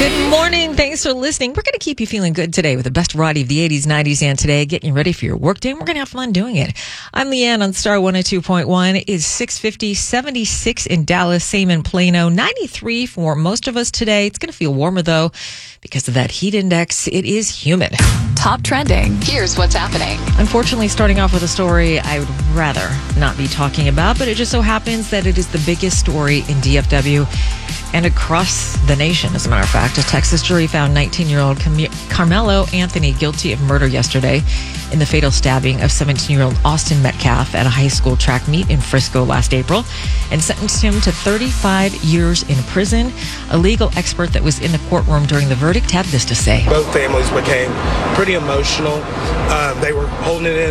Good morning. Thanks for listening. We're going to keep you feeling good today with the best variety of the 80s, 90s, and today, getting you ready for your workday, and we're going to have fun doing it. I'm Leanne on Star 102.1. It's 650, 76 in Dallas, same in Plano, 93 for most of us today. It's going to feel warmer, though, because of that heat index. It is humid. Top trending. Here's what's happening. Unfortunately, starting off with a story I would rather not be talking about, but it just so happens that it is the biggest story in DFW and across the nation. As a matter of fact, a Texas jury found 19-year-old Carmelo Anthony guilty of murder yesterday in the fatal stabbing of 17-year-old Austin Metcalf at a high school track meet in Frisco last April and sentenced him to 35 years in prison. A legal expert that was in the courtroom during the verdict had this to say. Both families became pretty emotional. They were holding it in